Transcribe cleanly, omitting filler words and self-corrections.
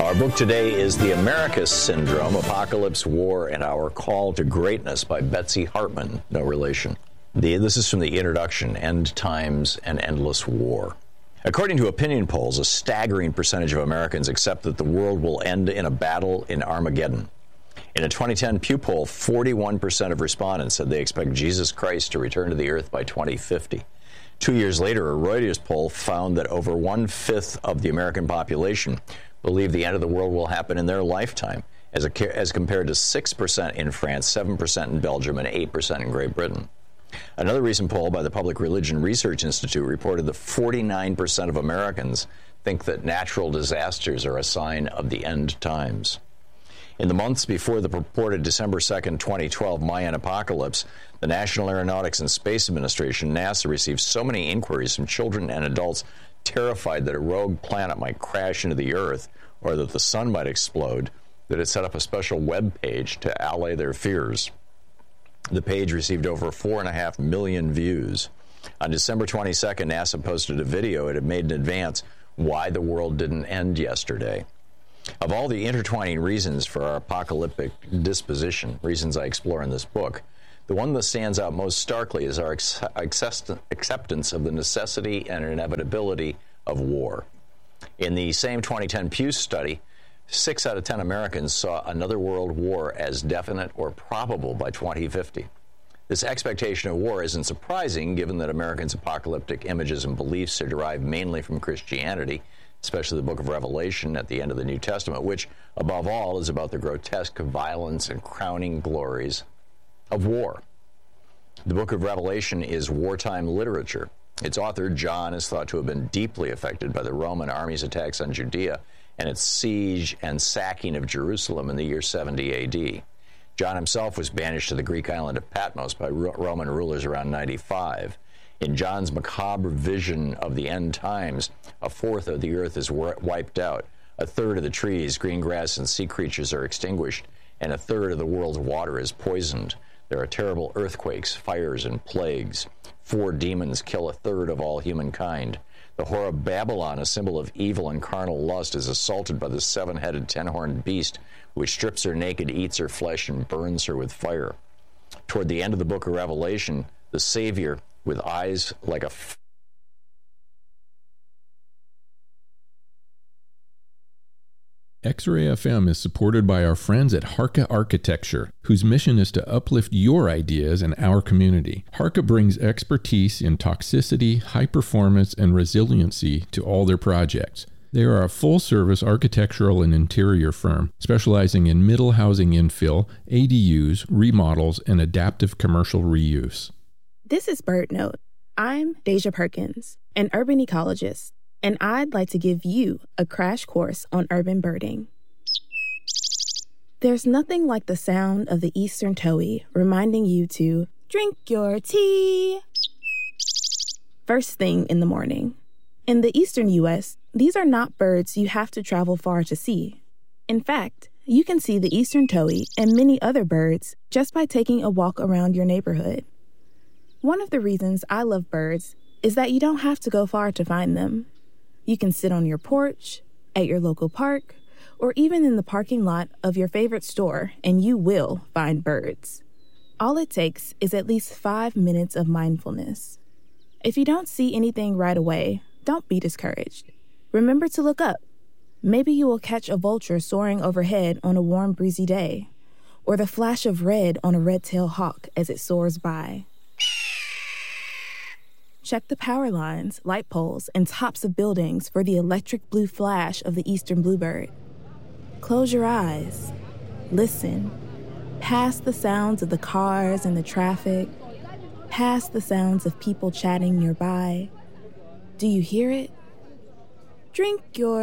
Our book today is The Americus Syndrome, Apocalypse, War, and Our Call to Greatness by Betsy Hartman, no relation. This is from the introduction, End Times and Endless War. According to opinion polls, a staggering percentage of Americans accept that the world will end in a battle in Armageddon. In a 2010 Pew poll, 41% of respondents said they expect Jesus Christ to return to the earth by 2050. 2 years later, a Reuters poll found that over 1/5 of the American population believe the end of the world will happen in their lifetime, as compared to 6% in France, 7% in Belgium, and 8% in Great Britain. Another recent poll by the Public Religion Research Institute reported that 49% of Americans think that natural disasters are a sign of the end times. In the months before the purported December 2nd, 2012 Mayan apocalypse, the National Aeronautics and Space Administration, NASA, received so many inquiries from children and adults terrified that a rogue planet might crash into the Earth or that the sun might explode, that it set up a special web page to allay their fears. The page received over 4.5 million views. On December 22nd, NASA posted a video it had made in advance why the world didn't end yesterday. Of all the intertwining reasons for our apocalyptic disposition, reasons I explore in this book, the one that stands out most starkly is our acceptance of the necessity and inevitability of war. In the same 2010 Pew study, 6 out of 10 Americans saw another world war as definite or probable by 2050. This expectation of war isn't surprising, given that Americans' apocalyptic images and beliefs are derived mainly from Christianity, especially the book of Revelation at the end of the New Testament, which, above all, is about the grotesque violence and crowning glories of war. The book of Revelation is wartime literature. Its author, John, is thought to have been deeply affected by the Roman army's attacks on Judea and its siege and sacking of Jerusalem in the year 70 A.D. John himself was banished to the Greek island of Patmos by Roman rulers around 95. In John's macabre vision of the end times, 1/4 of the earth is wiped out, 1/3 of the trees, green grass, and sea creatures are extinguished, and 1/3 of the world's water is poisoned. There are terrible earthquakes, fires, and plagues. 4 demons kill 1/3 of all humankind. The whore of Babylon, a symbol of evil and carnal lust, is assaulted by the 7-headed, 10-horned beast, which strips her naked, eats her flesh, and burns her with fire. Toward the end of the book of Revelation, the Savior, with eyes like a X-Ray FM is supported by our friends at Harka Architecture, whose mission is to uplift your ideas in our community. Harka brings expertise in toxicity, high performance, and resiliency to all their projects. They are a full-service architectural and interior firm specializing in middle housing infill, ADUs, remodels, and adaptive commercial reuse. This is BirdNote. I'm Deja Perkins, an urban ecologist, and I'd like to give you a crash course on urban birding. There's nothing like the sound of the eastern towhee reminding you to drink your tea first thing in the morning. In the eastern U.S., these are not birds you have to travel far to see. In fact, you can see the eastern towhee and many other birds just by taking a walk around your neighborhood. One of the reasons I love birds is that you don't have to go far to find them. You can sit on your porch, at your local park, or even in the parking lot of your favorite store, and you will find birds. All it takes is at least 5 minutes of mindfulness. If you don't see anything right away, don't be discouraged. Remember to look up. Maybe you will catch a vulture soaring overhead on a warm, breezy day, or the flash of red on a red-tailed hawk as it soars by. Check the power lines, light poles, and tops of buildings for the electric blue flash of the eastern bluebird. Close your eyes. Listen. Past the sounds of the cars and the traffic. Past the sounds of people chatting nearby. Do you hear it? Drink your